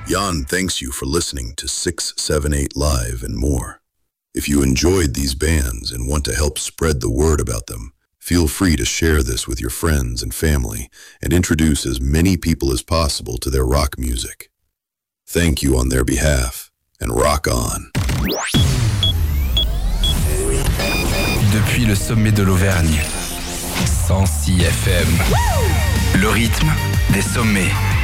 Jan thanks you for listening to 678 Live and more. If you enjoyed these bands and want to help spread the word about them, feel free to share this with your friends and family and introduce as many people as possible to their rock music. Thank you on their behalf, and rock on. Depuis le sommet de l'Auvergne, 106 FM. Le rythme des sommets.